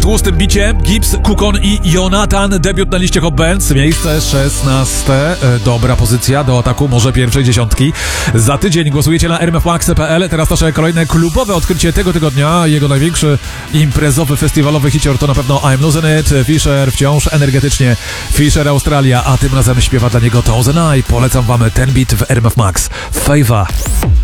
tłustym bicie Gibbs, Kukon i Jonathan. Debiut na liście Hot Bands. Miejsce 16. Dobra pozycja do ataku może pierwszej dziesiątki. Za tydzień głosujecie na rmfmax.pl. Teraz nasze kolejne klubowe odkrycie tego tygodnia. Jego największy imprezowy, festiwalowy hicior to na pewno I'm Losing It. Fisher wciąż energetycznie. Fisher Australia, a tym razem śpiewa dla niego Thousand Eye. Polecam wam ten beat w RMF Max. Favor.